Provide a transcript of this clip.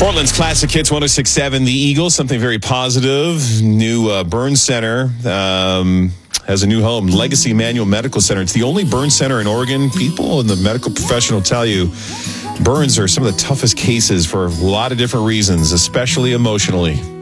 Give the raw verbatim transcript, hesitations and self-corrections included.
Portland's Classic Hits one oh six point seven. The Eagles, something very positive. New uh, burn center um, has a new home. Legacy Emmanuel Medical Center. It's the only burn center in Oregon. People in the medical professional tell you burns are some of the toughest cases for a lot of different reasons, especially emotionally.